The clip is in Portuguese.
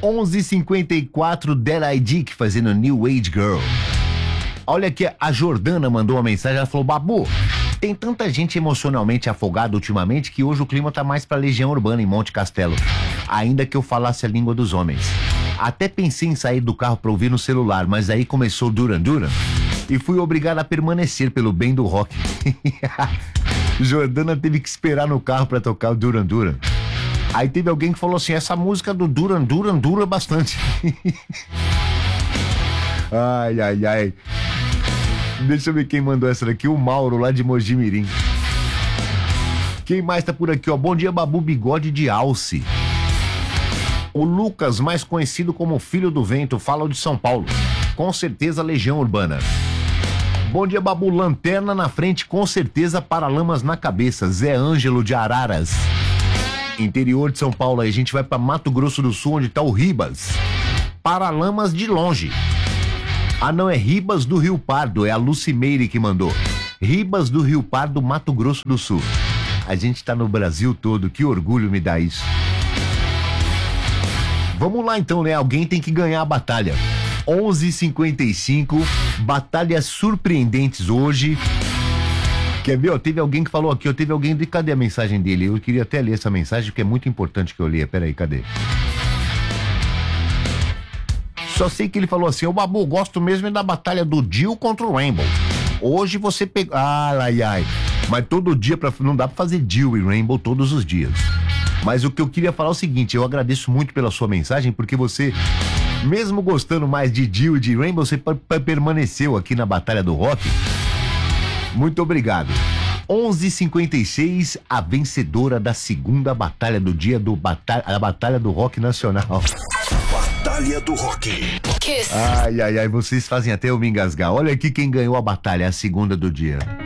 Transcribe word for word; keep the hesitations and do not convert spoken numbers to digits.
onze e cinquenta e quatro, Dead Dick fazendo New Age Girl. Olha que a Jordana mandou uma mensagem, ela falou: Babu, tem tanta gente emocionalmente afogada ultimamente que hoje o clima tá mais pra Legião Urbana em Monte Castelo. Ainda que eu falasse a língua dos homens. Até pensei em sair do carro pra ouvir no celular, mas aí começou Duran Duran e fui obrigado a permanecer pelo bem do rock. Jordana teve que esperar no carro pra tocar o Duran Duran. Aí teve alguém que falou assim: essa música do Duran Duran dura bastante. Ai, ai, ai. Deixa eu ver quem mandou essa daqui. O Mauro, lá de Mojimirim. Quem mais tá por aqui, ó? Bom dia, Babu, bigode de alce. O Lucas, mais conhecido como Filho do Vento, fala de São Paulo. Com certeza, Legião Urbana. Bom dia, Babu, lanterna na frente, com certeza, Paralamas na cabeça. Zé Ângelo de Araras. Interior de São Paulo, aí a gente vai pra Mato Grosso do Sul, onde tá o Ribas. Paralamas de longe. Ah, não, é Ribas do Rio Pardo, é a Lucimeire que mandou. Ribas do Rio Pardo, Mato Grosso do Sul. A gente tá no Brasil todo, que orgulho me dá isso. Vamos lá então, né? Alguém tem que ganhar a batalha. onze e cinquenta e cinco, batalhas surpreendentes hoje. Quer ver, ó, teve alguém que falou aqui, ó, teve alguém de... Cadê a mensagem dele? Eu queria até ler essa mensagem, porque é muito importante que eu leia. Peraí, cadê? Só sei que ele falou assim: ô Babu, gosto mesmo é da batalha do Dio contra o Rainbow. Hoje você pegou... Ai, ai, ai. Mas todo dia, pra... não dá pra fazer Dio e Rainbow todos os dias. Mas o que eu queria falar é o seguinte: eu agradeço muito pela sua mensagem, porque você, mesmo gostando mais de Dio e de Rainbow, você permaneceu aqui na Batalha do Rock. Muito obrigado. onze e cinquenta e seis, a vencedora da segunda batalha do dia do batalha, a Batalha do Rock Nacional. Batalha do Rock. Ai, ai, ai, vocês fazem até eu me engasgar. Olha aqui quem ganhou a batalha, a segunda do dia.